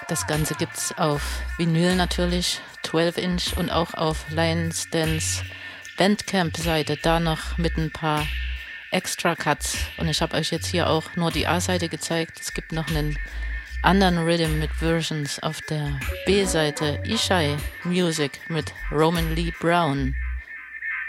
Das Ganze gibt's auf Vinyl natürlich, 12-Inch und auch auf Lions Dance Bandcamp-Seite, da noch mit ein paar Extra-Cuts. Und ich habe euch jetzt hier auch nur die A-Seite gezeigt. Es gibt noch einen anderen Rhythm mit Versions auf der B-Seite, Ishai Music mit Roman Lee Brown.